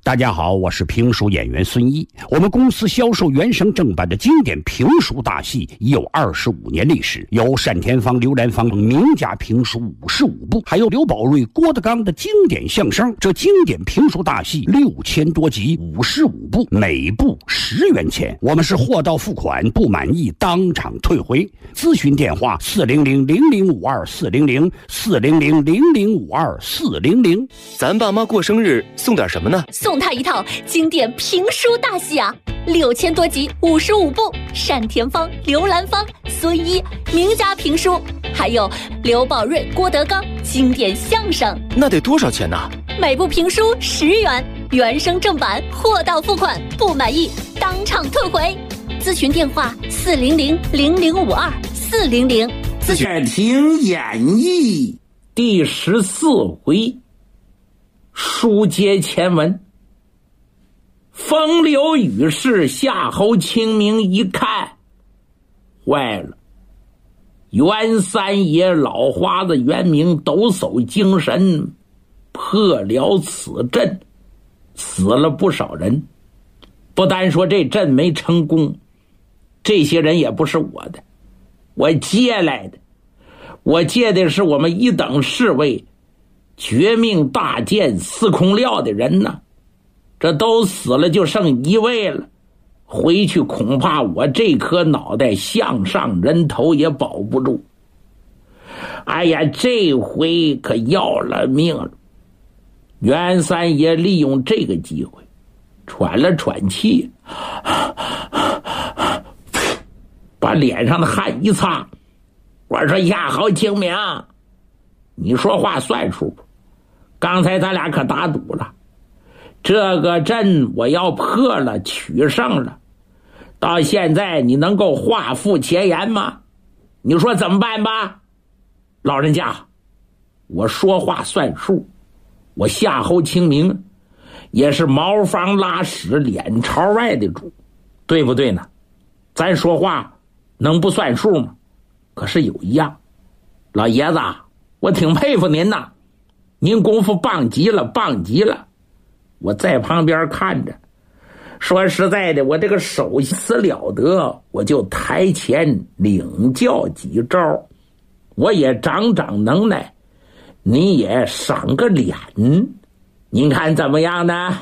大家好，我是评书演员孙一。我们公司销售原声正版的经典评书大戏已有25年历史，有单田芳、刘兰芳名家评书55部，还有刘宝瑞、郭德纲的经典相声。这经典评书大戏6000多集，55部，每部10元钱。我们是货到付款，不满意当场退回。咨询电话400-0052-400，400-0052-400。 咱爸妈过生日送点什么呢？ 送他一套经典评书大戏啊，6000多集，55部，单田芳、刘兰芳、孙一名家评书，还有刘宝瑞、郭德纲经典相声。 那得多少钱呢？ 每部评书10元，原声正版，货到付款，不满意当场退回。咨询电话400-0052-400。 且听演义第14回，书接前文。风流雨势，夏侯清明一看，坏了！袁三爷、老花子、袁明抖擞精神，破了此阵，死了不少人。不单说这阵没成功，这些人也不是我的，我借来的。我借的是我们一等侍卫绝命大剑司空廖的人呢。这都死了，就剩一位了。回去恐怕我这颗脑袋向上人头也保不住。哎呀，这回可要了命了。袁三爷利用这个机会喘了喘气，把脸上的汗一擦。我说夏侯清明，你说话算数不？刚才咱俩可打赌了，这个阵我要破了，取胜了，到现在你能够话付前言吗？你说怎么办吧？老人家，我说话算数，我夏侯清明也是茅房拉屎脸朝外的主，对不对呢？咱说话能不算数吗？可是有一样，老爷子，我挺佩服您呐，您功夫棒极了，棒极了。我在旁边看着，说实在的，我这个手死了得，我就台前领教几招，我也长长能耐，你也赏个脸，您看怎么样呢？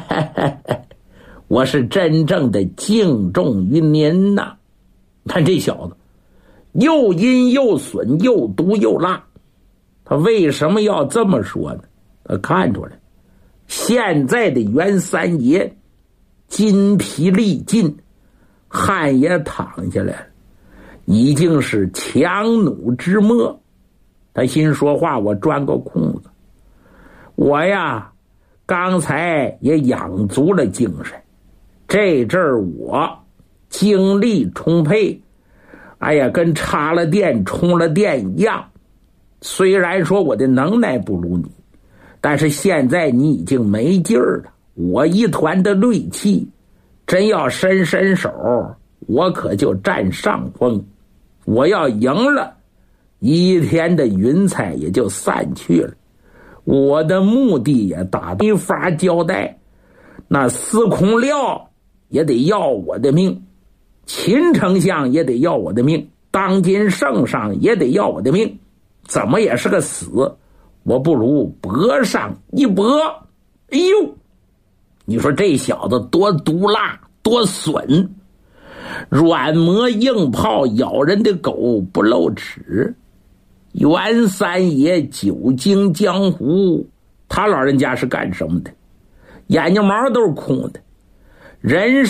我是真正的敬重于您呐。看这小子又阴又损，又毒又辣，他为什么要这么说呢？他看出来现在的袁三爷筋疲力尽，汗也淌下来了，已经是强弩之末。他心说话，我钻个空子，我呀刚才也养足了精神，这阵儿我精力充沛，哎呀，跟插了电充了电一样。虽然说我的能耐不如你，但是现在你已经没劲儿了，我一团的锐气，真要伸手，我可就占上风。我要赢了，一天的云彩也就散去了，我的目的也达没法交代。那司空廖也得要我的命，秦丞相也得要我的命，当今圣上也得要我的命，怎么也是个死，我不如搏上一搏。哎呦，你说这小子多毒辣，多损，软磨硬泡，咬人的狗不露齿。袁三爷久经江湖，他老人家是干什么的？眼睛毛都是空的，人